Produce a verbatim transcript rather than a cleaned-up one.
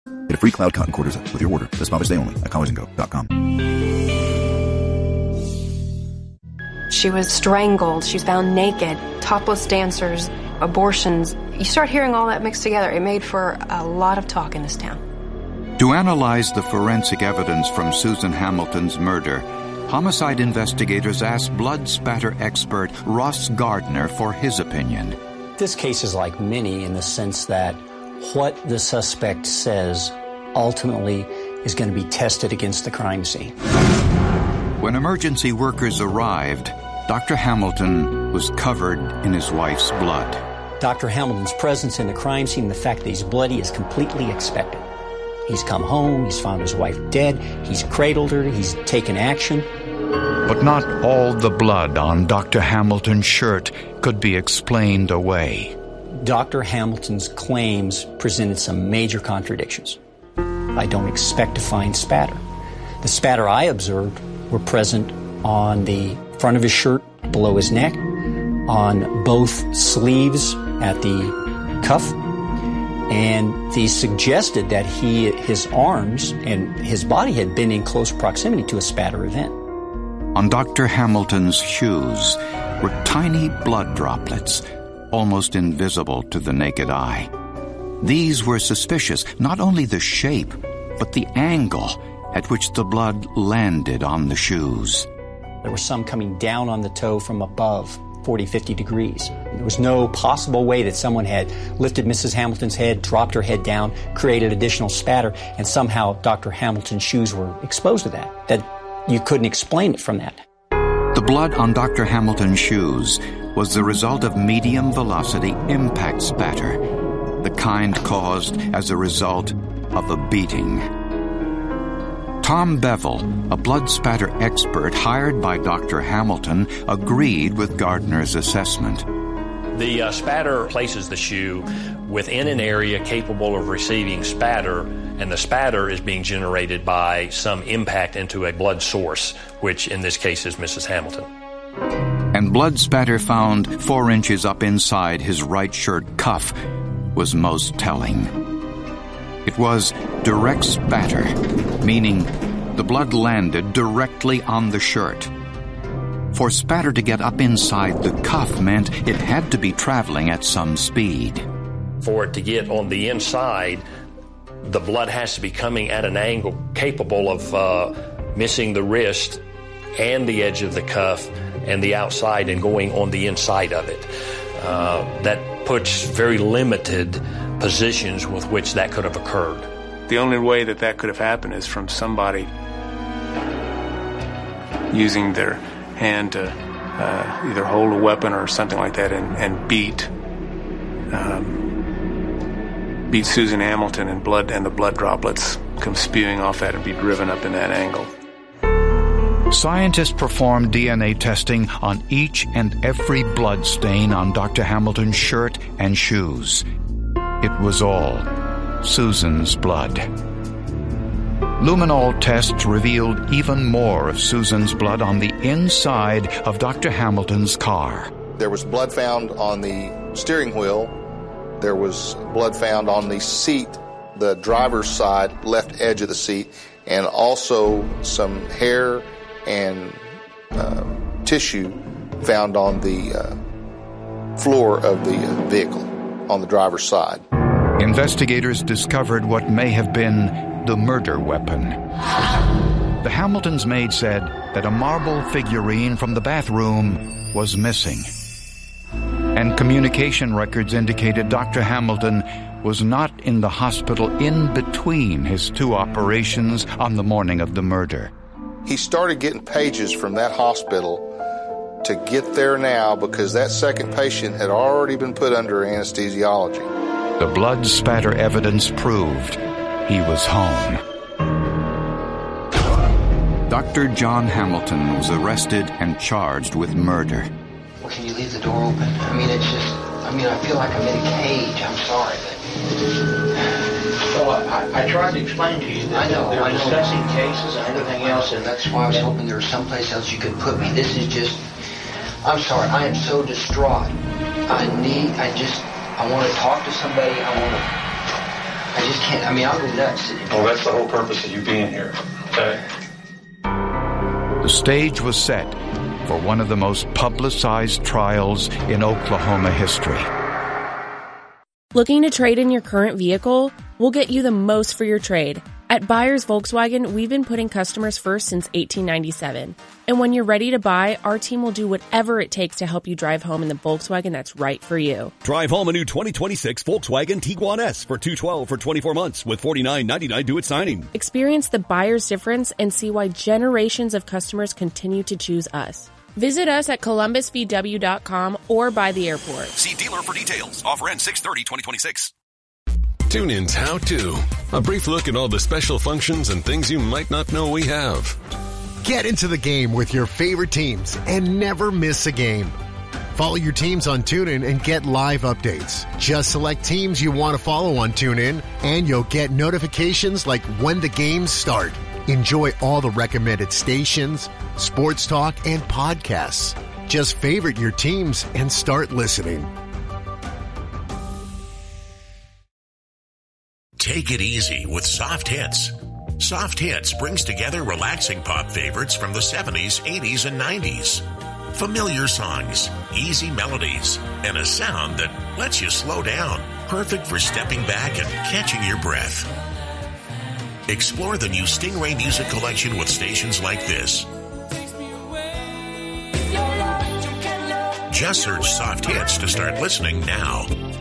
Get a free Cloud Cotton Quarter Zip with your order this Father's Day only at collars and go dot com. She was strangled. She was found naked. Topless dancers, abortions. You start hearing all that mixed together. It made for a lot of talk in this town. To analyze the forensic evidence from Susan Hamilton's murder, homicide investigators asked blood spatter expert Ross Gardner for his opinion. This case is like many in the sense that what the suspect says ultimately is going to be tested against the crime scene. When emergency workers arrived, Doctor Hamilton was covered in his wife's blood. Doctor Hamilton's presence in the crime scene, the fact that he's bloody, is completely expected. He's come home, he's found his wife dead, he's cradled her, he's taken action. But not all the blood on Doctor Hamilton's shirt could be explained away. Doctor Hamilton's claims presented some major contradictions. I don't expect to find spatter. The spatter I observed were present on the front of his shirt, below his neck, on both sleeves at the cuff, and these suggested that he, his arms and his body had been in close proximity to a spatter event. On Doctor Hamilton's shoes were tiny blood droplets, almost invisible to the naked eye. These were suspicious, not only the shape, but the angle at which the blood landed on the shoes. There was some coming down on the toe from above, forty, fifty degrees. There was no possible way that someone had lifted Missus Hamilton's head, dropped her head down, created additional spatter, and somehow Doctor Hamilton's shoes were exposed to that. That you couldn't explain it from that. The blood on Doctor Hamilton's shoes was the result of medium-velocity impact spatter, the kind caused as a result of a beating. Tom Bevel, a blood spatter expert hired by Doctor Hamilton, agreed with Gardner's assessment. The uh, spatter places the shoe within an area capable of receiving spatter, and the spatter is being generated by some impact into a blood source, which in this case is Missus Hamilton. And blood spatter found four inches up inside his right shirt cuff was most telling. It was direct spatter, meaning the blood landed directly on the shirt. For spatter to get up inside the cuff meant it had to be traveling at some speed. For it to get on the inside, the blood has to be coming at an angle capable of uh, missing the wrist and the edge of the cuff and the outside and going on the inside of it. Uh, that puts very limited positions with which that could have occurred. The only way that that could have happened is from somebody using their hand to uh, either hold a weapon or something like that and, and beat um, beat Susan Hamilton, and blood and the blood droplets come spewing off that and be driven up in that angle. Scientists performed D N A testing on each and every blood stain on Doctor Hamilton's shirt and shoes. It was all Susan's blood. Luminol tests revealed even more of Susan's blood on the inside of Doctor Hamilton's car. There was blood found on the steering wheel. There was blood found on the seat, the driver's side, left edge of the seat, and also some hair and uh, tissue found on the uh, floor of the uh, vehicle on the driver's side. Investigators discovered what may have been the murder weapon. The Hamiltons' maid said that a marble figurine from the bathroom was missing. And communication records indicated Doctor Hamilton was not in the hospital in between his two operations on the morning of the murder. He started getting pages from that hospital to get there now because that second patient had already been put under anesthesiology. The blood spatter evidence proved he was home. Doctor John Hamilton was arrested and charged with murder. Well, can you leave the door open? I mean, it's just, I mean, I feel like I'm in a cage. I'm sorry, but... Well, I, I tried to explain to you that I know, they're I know. discussing cases and everything else, and that's why I was hoping there was someplace else you could put me. This is just, I'm sorry, I am so distraught. I need, I just, I want to talk to somebody. I want to, I just can't. I mean, I'll go nuts sitting here. Well, that's the whole purpose of you being here, okay? The stage was set for one of the most publicized trials in Oklahoma history. Looking to trade in your current vehicle? We'll get you the most for your trade. At Buyers Volkswagen, we've been putting customers first since eighteen ninety-seven. And when you're ready to buy, our team will do whatever it takes to help you drive home in the Volkswagen that's right for you. Drive home a new twenty twenty-six Volkswagen Tiguan S for two hundred twelve dollars for twenty-four months with forty-nine ninety-nine due at signing. Experience the buyer's difference and see why generations of customers continue to choose us. Visit us at columbus v w dot com or by the airport. See dealer for details. Offer ends six thirty twenty twenty-six. TuneIn's How To. A brief look at all the special functions and things you might not know we have. Get into the game with your favorite teams and never miss a game. Follow your teams on TuneIn and get live updates. Just select teams you want to follow on TuneIn, and you'll get notifications like when the games start. Enjoy all the recommended stations, sports talk, and podcasts. Just favorite your teams and start listening. Take it easy with Soft Hits. Soft Hits brings together relaxing pop favorites from the seventies, eighties, and nineties. Familiar songs, easy melodies, and a sound that lets you slow down. Perfect for stepping back and catching your breath. Explore the new Stingray Music Collection with stations like this. Just search Soft Hits to start listening now.